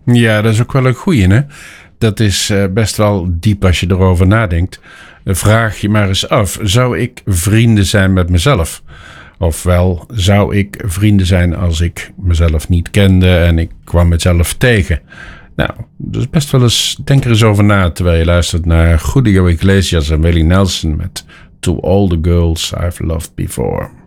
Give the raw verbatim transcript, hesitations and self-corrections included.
Ja, dat is ook wel een goeie, hè? Dat is uh, best wel diep als je erover nadenkt. Vraag je maar eens af, zou ik vrienden zijn met mezelf? Ofwel, zou ik vrienden zijn als ik mezelf niet kende en ik kwam mezelf tegen? Nou, dus best wel eens, denk er eens over na terwijl je luistert naar Julio Iglesias en Willie Nelson met To All the Girls I've Loved Before.